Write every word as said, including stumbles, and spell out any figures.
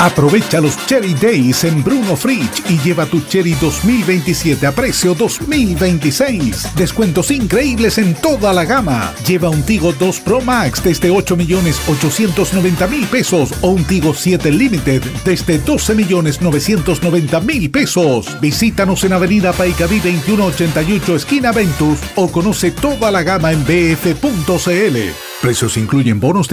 Aprovecha los Cherry Days en Bruno Fridge y lleva tu Cherry dos mil veintisiete a precio dos mil veintiséis. Descuentos increíbles en toda la gama. Lleva un Tigo dos Pro Max desde ocho millones ochocientos noventa mil pesos o un Tigo siete Limited desde doce millones novecientos noventa mil pesos. Visítanos en Avenida Paicaví veintiuno ochenta y ocho esquina Ventus o conoce toda la gama en b f punto c l. Precios incluyen bonos de